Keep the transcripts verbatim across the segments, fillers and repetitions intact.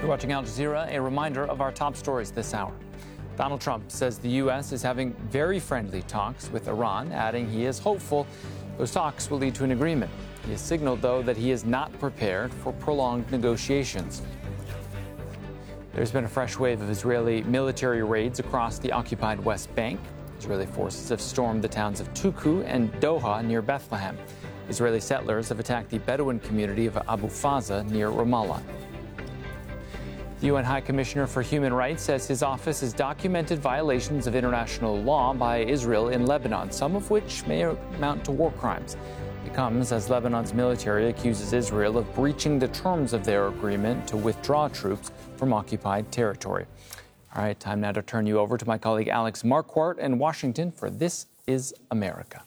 You're watching Al Jazeera. A reminder of our top stories this hour. Donald Trump says the U S is having very friendly talks with Iran, adding he is hopeful those talks will lead to an agreement. He has signaled, though, that he is not prepared for prolonged negotiations. There's been a fresh wave of Israeli military raids across the occupied West Bank. Israeli forces have stormed the towns of Tuku and Doha near Bethlehem. Israeli settlers have attacked the Bedouin community of Abu Faza near Ramallah. The U N High Commissioner for Human Rights says his office has documented violations of international law by Israel in Lebanon, some of which may amount to war crimes. It comes as Lebanon's military accuses Israel of breaching the terms of their agreement to withdraw troops from occupied territory. All right, time now to turn you over to my colleague Alex Marquardt in Washington for This is America.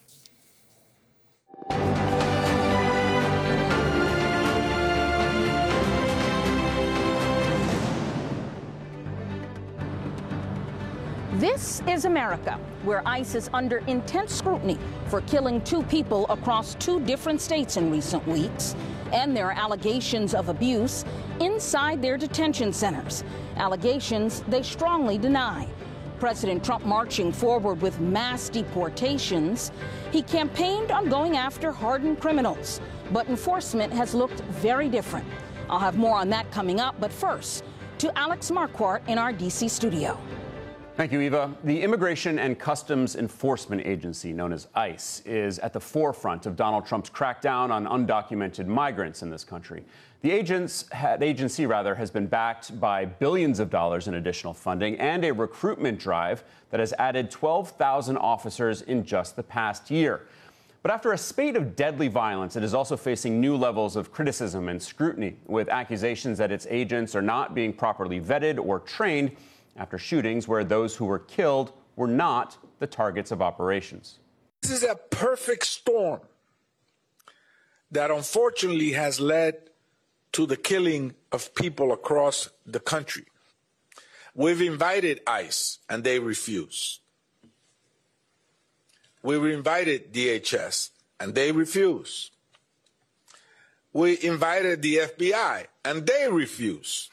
This is America, where ICE is under intense scrutiny for killing two people across two different states in recent weeks. And there are allegations of abuse inside their detention centers, allegations they strongly deny. President Trump marching forward with mass deportations. He campaigned on going after hardened criminals, but enforcement has looked very different. I'll have more on that coming up, but first, to Alex Marquardt in our D C studio. Thank you, Eva. The Immigration and Customs Enforcement Agency, known as ICE, is at the forefront of Donald Trump's crackdown on undocumented migrants in this country. The agents, the agency rather, has been backed by billions of dollars in additional funding and a recruitment drive that has added twelve thousand officers in just the past year. But after a spate of deadly violence, it is also facing new levels of criticism and scrutiny, with accusations that its agents are not being properly vetted or trained after shootings where those who were killed were not the targets of operations. This is a perfect storm that unfortunately has led to the killing of people across the country. We've invited ICE and they refuse. We've invited D H S and they refuse. We invited the F B I and they refuse.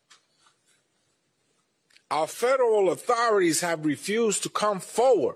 Our federal authorities have refused to come forward.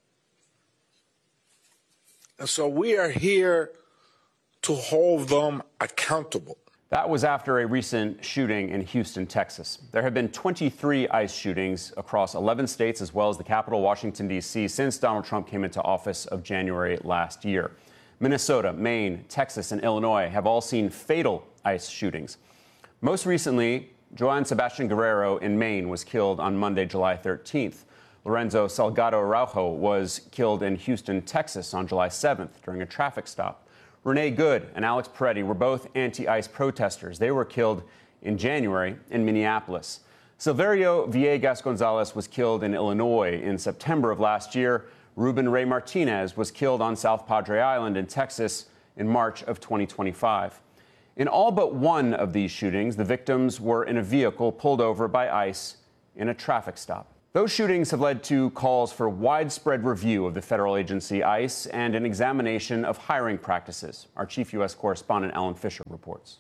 And so we are here to hold them accountable. That was after a recent shooting in Houston, Texas. There have been twenty-three ICE shootings across eleven states, as well as the capital, Washington, D C, since Donald Trump came into office of January last year. Minnesota, Maine, Texas, and Illinois have all seen fatal ICE shootings. Most recently, Joan Sebastian Guerrero in Maine was killed on Monday, July thirteenth. Lorenzo Salgado Araujo was killed in Houston, Texas on July seventh during a traffic stop. Renee Good and Alex Peretti were both anti-ICE protesters. They were killed in January in Minneapolis. Silverio Villegas Gonzalez was killed in Illinois in September of last year. Ruben Ray Martinez was killed on South Padre Island in Texas in March of twenty twenty-five. In all but one of these shootings, the victims were in a vehicle pulled over by ICE in a traffic stop. Those shootings have led to calls for widespread review of the federal agency ICE and an examination of hiring practices. Our chief U S correspondent Alan Fisher reports.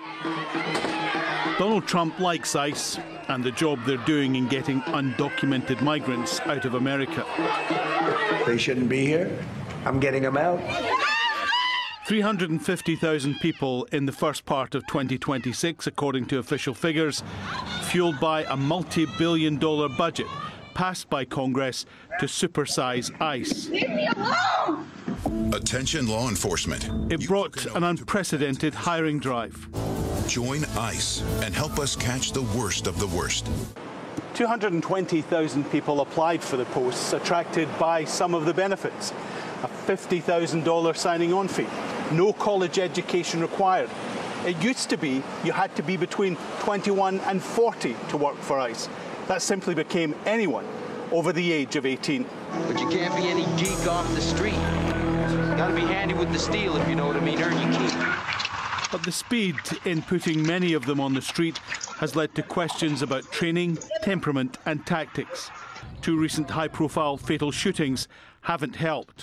Donald Trump likes ICE and the job they're doing in getting undocumented migrants out of America. They shouldn't be here. I'm getting them out. three hundred fifty thousand people in the first part of twenty twenty-six, according to official figures, fueled by a multi-billion dollar budget passed by Congress to supersize ICE. Leave me alone! Attention law enforcement. It brought an unprecedented hiring drive. Join ICE and help us catch the worst of the worst. two hundred twenty thousand people applied for the posts, attracted by some of the benefits. A fifty thousand dollars signing on fee, no college education required. It used to be you had to be between twenty-one and forty to work for ICE. That simply became anyone over the age of eighteen. But you can't be any geek off the street. You gotta be handy with the steel, if you know what I mean, earn your keep. But the speed in putting many of them on the street has led to questions about training, temperament and tactics. Two recent high-profile fatal shootings haven't helped.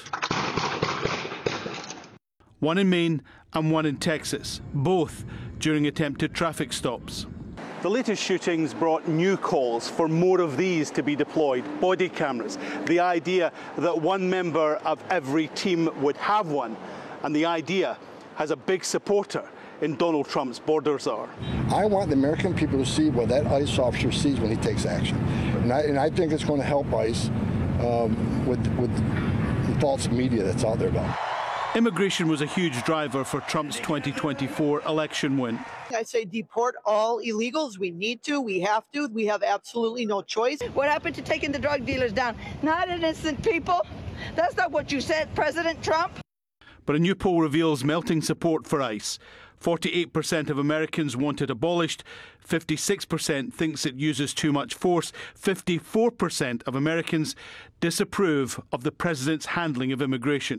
One in Maine and one in Texas, both during attempted traffic stops. The latest shootings brought new calls for more of these to be deployed, body cameras, the idea that one member of every team would have one, and the idea has a big supporter in Donald Trump's border czar. I want the American people to see what that ICE officer sees when he takes action. And I, and I think it's going to help ICE um, with, with the false media that's out there about it. Immigration was a huge driver for Trump's twenty twenty-four election win. I say deport all illegals. We need to. We have to. We have absolutely no choice. What happened to taking the drug dealers down? Not innocent people. That's not what you said, President Trump. But a new poll reveals melting support for ICE. forty-eight percent of Americans want it abolished. fifty-six percent thinks it uses too much force. fifty-four percent of Americans disapprove of the president's handling of immigration,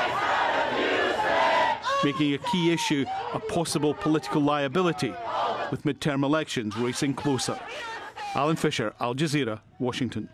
making a key issue a possible political liability, with midterm elections racing closer. Alan Fisher, Al Jazeera, Washington.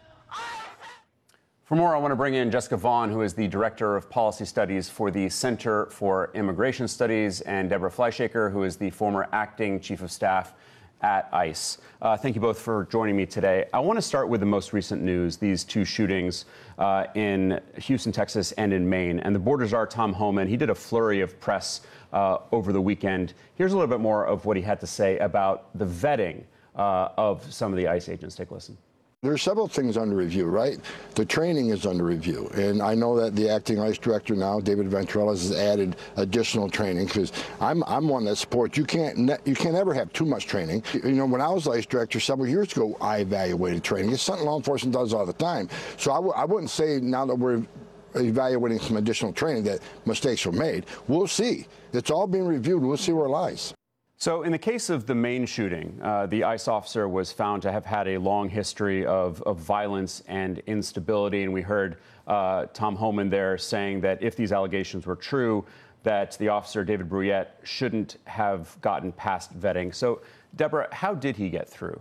For more, I want to bring in Jessica Vaughn, who is the Director of Policy Studies for the Center for Immigration Studies, and Deborah Fleischhaker, who is the former Acting Chief of Staff at ICE. Uh, thank you both for joining me today. I want to start with the most recent news, these two shootings uh, in Houston, Texas, and in Maine. And the border czar, Tom Homan, he did a flurry of press uh, over the weekend. Here's a little bit more of what he had to say about the vetting uh, of some of the ICE agents. Take a listen. There are several things under review, right? The training is under review. And I know that the acting ICE director now, David Ventrella, has added additional training, because I'm, I'm one that supports you can't ne- you can't ever have too much training. You know, when I was ICE director several years ago, I evaluated training. It's something law enforcement does all the time. So I, w- I wouldn't say now that we're evaluating some additional training that mistakes were made. We'll see. It's all being reviewed. We'll see where it lies. So in the case of the Maine shooting, uh, the ICE officer was found to have had a long history of, of violence and instability. And we heard uh, Tom Homan there saying that if these allegations were true, that the officer, David Bruyette, shouldn't have gotten past vetting. So, Deborah, how did he get through?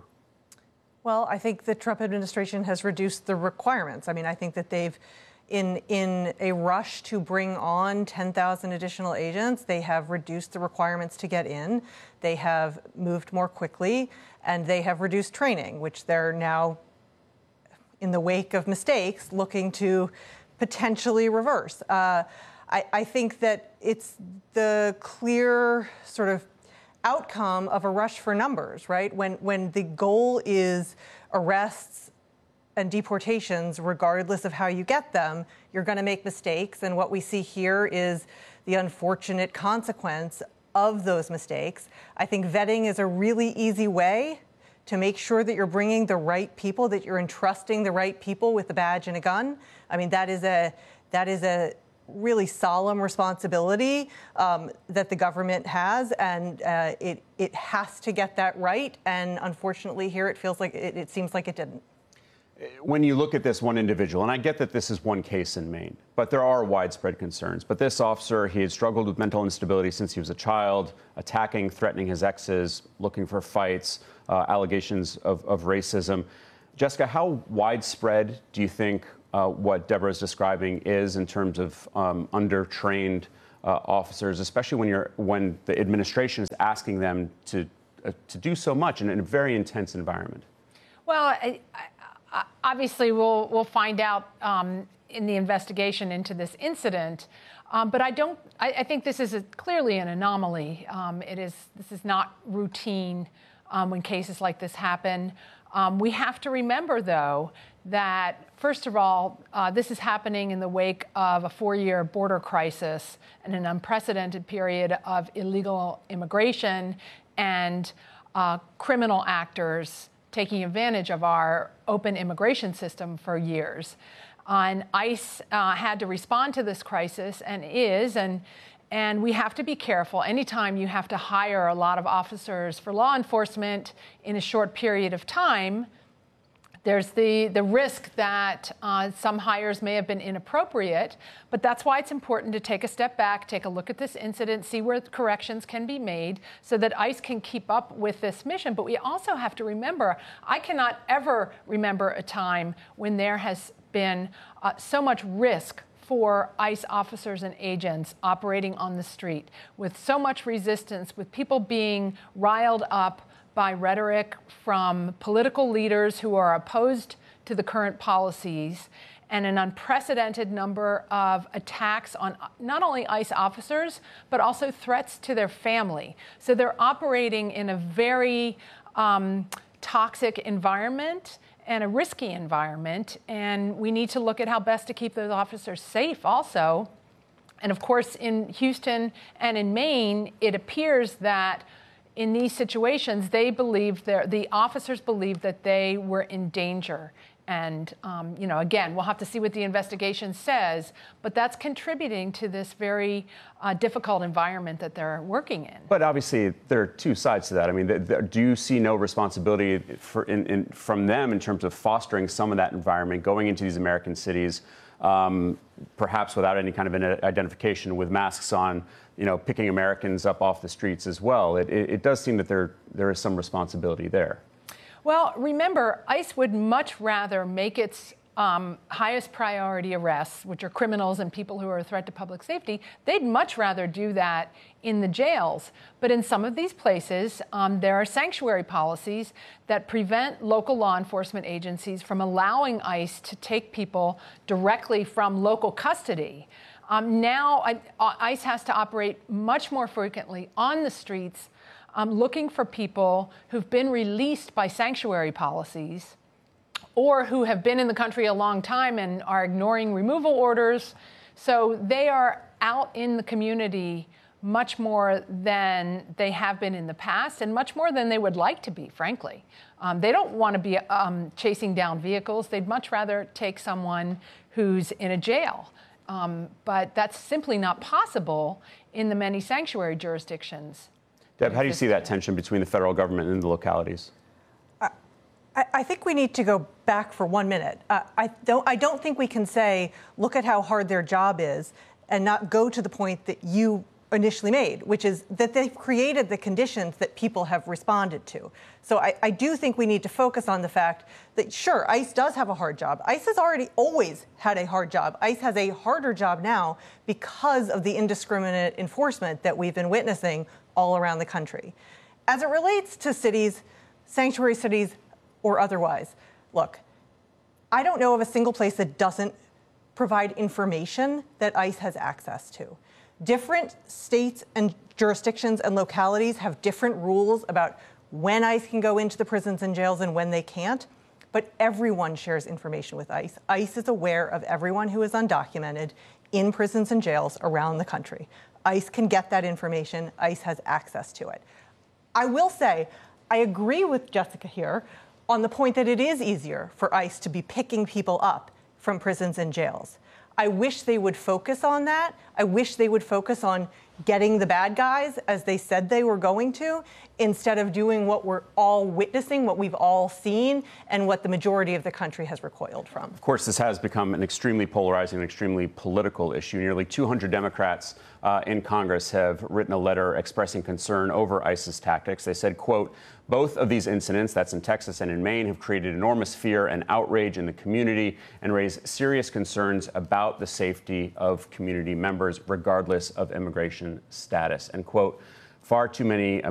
Well, I think the Trump administration has reduced the requirements. I mean, I think that they've In, in a rush to bring on ten thousand additional agents, they have reduced the requirements to get in. They have moved more quickly, and they have reduced training, which they're now, in the wake of mistakes, looking to potentially reverse. Uh, I, I think that it's the clear sort of outcome of a rush for numbers, right? When, when the goal is arrests and deportations, regardless of how you get them, you're going to make mistakes. And what we see here is the unfortunate consequence of those mistakes. I think vetting is a really easy way to make sure that you're bringing the right people, that you're entrusting the right people with a badge and a gun. I mean, that is a that is a really solemn responsibility um, that the government has, and uh, it it has to get that right. And unfortunately, here it feels like it, it seems like it didn't. When you look at this one individual, and I get that this is one case in Maine, but there are widespread concerns. But this officer, he had struggled with mental instability since he was a child, attacking, threatening his exes, looking for fights, uh, allegations of, of racism. Jessica, how widespread do you think uh, what Deborah is describing is in terms of um, undertrained uh, officers, especially when you're when the administration is asking them to uh, to do so much in a very intense environment? Well, I, I, obviously, we'll we'll find out um, in the investigation into this incident. Um, but I don't. I, I think this is a, clearly an anomaly. Um, it is. This is not routine um, when cases like this happen. Um, we have to remember, though, that first of all, uh, this is happening in the wake of a four-year border crisis and an unprecedented period of illegal immigration and uh, criminal actors taking advantage of our open immigration system for years. Uh, and ICE uh, had to respond to this crisis and is, and, and we have to be careful. Anytime you have to hire a lot of officers for law enforcement in a short period of time, there's the, the risk that uh, some hires may have been inappropriate, but that's why it's important to take a step back, take a look at this incident, see where corrections can be made so that ICE can keep up with this mission. But we also have to remember, I cannot ever remember a time when there has been uh, so much risk for ICE officers and agents operating on the street with so much resistance, with people being riled up by rhetoric from political leaders who are opposed to the current policies, and an unprecedented number of attacks on not only ICE officers, but also threats to their family. So they're operating in a very um, toxic environment and a risky environment, and we need to look at how best to keep those officers safe also. And of course, in Houston and in Maine, it appears that in these situations, they believed the officers believed that they were in danger. And, um, you know, again, we'll have to see what the investigation says, but that's contributing to this very uh, difficult environment that they're working in. But obviously, there are two sides to that. I mean, th- th- do you see no responsibility for, in, in, from them in terms of fostering some of that environment, going into these American cities, um, perhaps without any kind of an identification, with masks on, you know, picking Americans up off the streets as well? It, it, it does seem that there there is some responsibility there. Well, remember, ICE would much rather make its um, highest priority arrests, which are criminals and people who are a threat to public safety, they'd much rather do that in the jails. But in some of these places, um, there are sanctuary policies that prevent local law enforcement agencies from allowing ICE to take people directly from local custody. Um, now, I, ICE has to operate much more frequently on the streets, Um, looking for people who've been released by sanctuary policies or who have been in the country a long time and are ignoring removal orders. So they are out in the community much more than they have been in the past, and much more than they would like to be, frankly. Um, they don't want to be um, chasing down vehicles. They'd much rather take someone who's in a jail. Um, but that's simply not possible in the many sanctuary jurisdictions. Deb, how do you see that tension between the federal government and the localities? I, I think we need to go back for one minute. Uh, I don't. I don't think we can say, look at how hard their job is, and not go to the point that you initially made, which is that they've created the conditions that people have responded to. So I, I do think we need to focus on the fact that, sure, ICE does have a hard job. ICE has already always had a hard job. ICE has a harder job now because of the indiscriminate enforcement that we've been witnessing all around the country. As it relates to cities, sanctuary cities, or otherwise, look, I don't know of a single place that doesn't provide information that ICE has access to. Different states and jurisdictions and localities have different rules about when ICE can go into the prisons and jails and when they can't, but everyone shares information with ICE. ICE is aware of everyone who is undocumented in prisons and jails around the country. ICE can get that information. ICE has access to it. I will say, I agree with Jessica here on the point that it is easier for ICE to be picking people up from prisons and jails. I wish they would focus on that. I wish they would focus on getting the bad guys, as they said they were going to, instead of doing what we're all witnessing, what we've all seen, and what the majority of the country has recoiled from. Of course, this has become an extremely polarizing and extremely political issue. Nearly two hundred Democrats uh, in Congress have written a letter expressing concern over ICE's tactics. They said, quote, both of these incidents, that's in Texas and in Maine, have created enormous fear and outrage in the community and raised serious concerns about the safety of community members, regardless of immigration status. And, quote, far too many